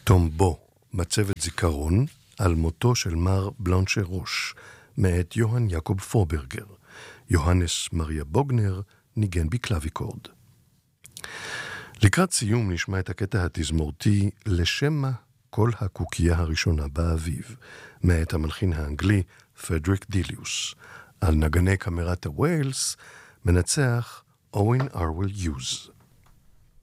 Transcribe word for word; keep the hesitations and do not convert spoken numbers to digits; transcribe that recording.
טומבו, מצבת זיכרון על מותו של מר בלנצ'ה רוש, מאת יוהן יעקב פורברגר. יוהנס מריה בוגנר ניגן בקלאביקורד. לקראת סיום נשמע את הקטע התזמורתי לשמה כל הקוקייה הראשונה באביב, מאת המלחין האנגלי פדריק דיליוס. על נגני קמרת הווילס מנצח אוין ארוול יוז.